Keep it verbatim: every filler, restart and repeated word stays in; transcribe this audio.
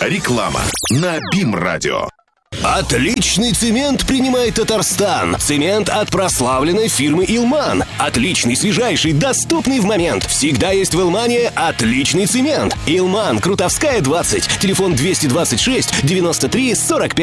Реклама на БИМ-радио. Отличный цемент принимает Татарстан. Цемент от прославленной фирмы «Илман». Отличный, свежайший, доступный в момент. Всегда есть в «Илмане» отличный цемент. «Илман», Крутовская, двадцать. Телефон двести двадцать шесть девяносто три сорок пять.